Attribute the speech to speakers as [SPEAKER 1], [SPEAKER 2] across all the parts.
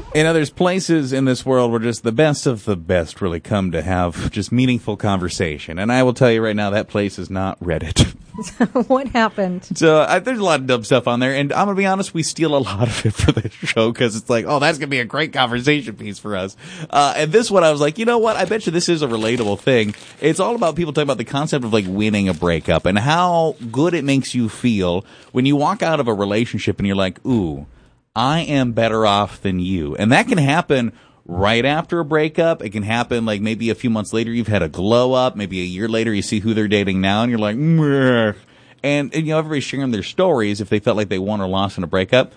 [SPEAKER 1] You know, there's places in this world where just the best of the best really come to have just meaningful conversation. And I will tell you right now, that place is not Reddit.
[SPEAKER 2] What happened?
[SPEAKER 1] So there's a lot of dumb stuff on there. And I'm going to be honest, we steal a lot of it for this show because it's like, oh, that's going to be a great conversation piece for us. And this one, I was like, you know what? I bet you this is a relatable thing. It's all about people talking about the concept of like winning a breakup and how good it makes you feel when you walk out of a relationship and you're like, ooh, I am better off than you. And that can happen right after a breakup. It can happen like maybe a few months later you've had a glow up. Maybe a year later you see who they're dating now and you're like, meh. And you know, everybody's sharing their stories if they felt like they won or lost in a breakup.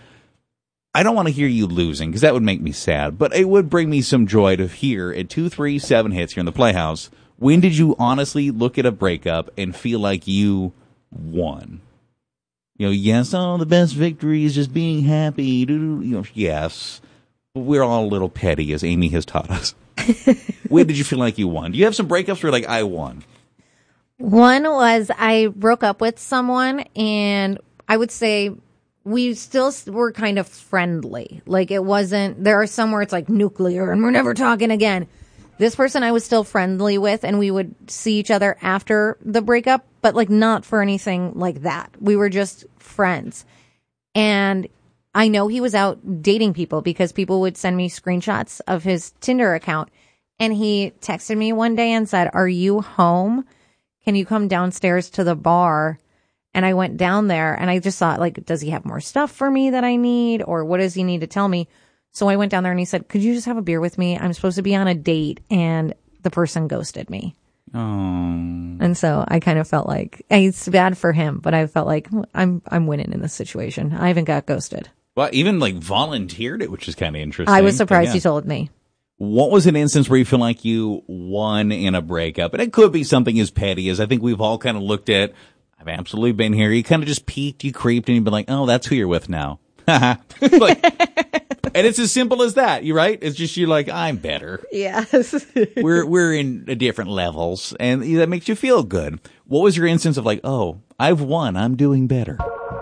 [SPEAKER 1] I don't want to hear you losing because that would make me sad. But it would bring me some joy to hear at 237 hits here in the Playhouse. When did you honestly look at a breakup and feel like you won? You know, yes, oh, the best victory is just being happy. You know, yes. But we're all a little petty, as Amy has taught us. When did you feel like you won? Do you have some breakups where you're like, I won?
[SPEAKER 2] One was I broke up with someone, and I would say we still were kind of friendly. Like, it wasn't, there are some where it's like nuclear, and we're never talking again. This person I was still friendly with, and we would see each other after the breakup, but like not for anything like that. We were just friends. And I know he was out dating people because people would send me screenshots of his Tinder account. And he texted me one day and said, "Are you home? Can you come downstairs to the bar?" And I went down there and I just thought, like, does he have more stuff for me that I need? Or what does he need to tell me? So I went down there and he said, "Could you just have a beer with me? I'm supposed to be on a date." And the person ghosted me.
[SPEAKER 1] Oh.
[SPEAKER 2] And so I kind of felt like, it's bad for him, but I felt like I'm winning in this situation. I haven't got ghosted.
[SPEAKER 1] Well, even like volunteered it, which is kind of interesting.
[SPEAKER 2] I was surprised he told me.
[SPEAKER 1] What was an instance where you feel like you won in a breakup? And it could be something as petty as I think we've all kind of looked at. I've absolutely been here. You kind of just peeked, you creeped, and you've been like, oh, that's who you're with now. Like, and it's as simple as that, you right? It's just you're like, I'm better.
[SPEAKER 2] Yes.
[SPEAKER 1] we're in different levels, and that makes you feel good. What was your instance of like, oh, I've won, I'm doing better?